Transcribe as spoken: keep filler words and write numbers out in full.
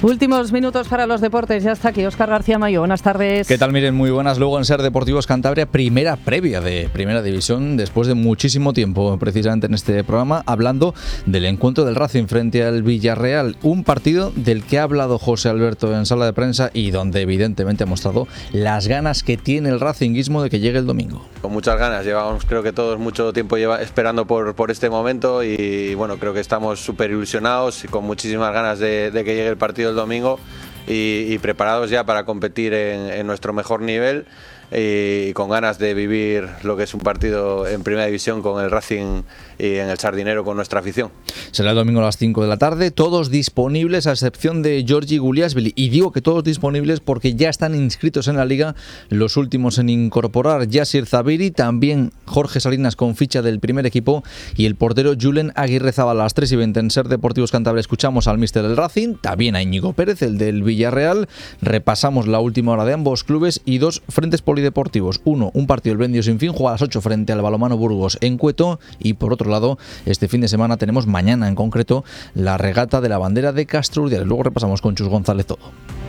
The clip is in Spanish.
Últimos minutos para los deportes, ya está aquí Óscar García Mayo, buenas tardes. ¿Qué tal? Miren, muy buenas. Luego en Ser Deportivos Cantabria, primera previa de Primera División, después de muchísimo tiempo, precisamente en este programa, hablando del encuentro del Racing frente al Villarreal, un partido del que ha hablado José Alberto en sala de prensa y donde evidentemente ha mostrado las ganas que tiene el racinguismo de que llegue el domingo. Con muchas ganas, llevamos creo que todos mucho tiempo lleva, esperando por, por este momento y bueno, creo que estamos súper ilusionados y con muchísimas ganas de, de que llegue el partido el domingo y, y preparados ya para competir en, en nuestro mejor nivel y con ganas de vivir lo que es un partido en Primera División con el Racing y en el Sardinero con nuestra afición. Será el domingo a las cinco de la tarde, todos disponibles a excepción de Giorgi Guliasvili, y digo que todos disponibles porque ya están inscritos en la liga los últimos en incorporar: Yasir Zabiri, también Jorge Salinas con ficha del primer equipo y el portero Julen Aguirrezabal. A las tres y veinte en Ser Deportivos Cantabria escuchamos al míster del Racing, también a Íñigo Pérez, el del Villarreal. Repasamos la última hora de ambos clubes y dos frentes polideportivos. Uno, un partido el Blendio Sin Fin, juega a las ocho frente al Balonmano Burgos en Cueto, y por otro lado, este fin de semana tenemos mañana en concreto la regata de la bandera de Castro Urdiales. Luego repasamos con Chus González todo.